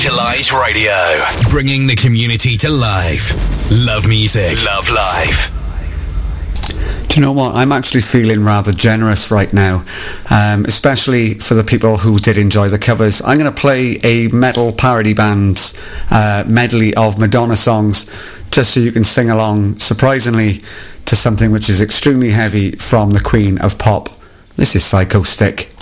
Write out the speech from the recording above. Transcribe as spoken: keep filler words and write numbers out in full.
Revitalize Radio. Bringing the community to life. Love music. Love life. Do you know what? I'm actually feeling rather generous right now, um, especially for the people who did enjoy the covers. I'm going to play a metal parody band's uh, medley of Madonna songs, just so you can sing along, surprisingly, to something which is extremely heavy from the Queen of Pop. This is Psycho Stick.